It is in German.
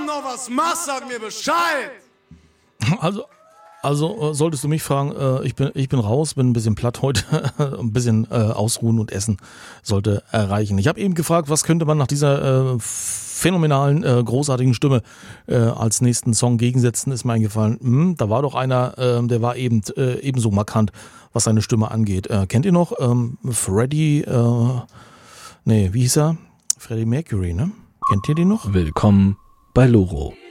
Abend noch was machst, sag mir Bescheid. Also solltest du mich fragen, ich bin raus, bin ein bisschen platt heute, ein bisschen ausruhen und essen sollte reichen. Ich habe eben gefragt, was könnte man nach dieser phänomenalen, großartigen Stimme als nächsten Song gegensetzen, ist mir eingefallen. Da war doch einer, der war ebenso markant, was seine Stimme angeht. Kennt ihr noch Freddie, wie hieß er? Freddie Mercury, ne? Kennt ihr den noch? Willkommen bei Loro.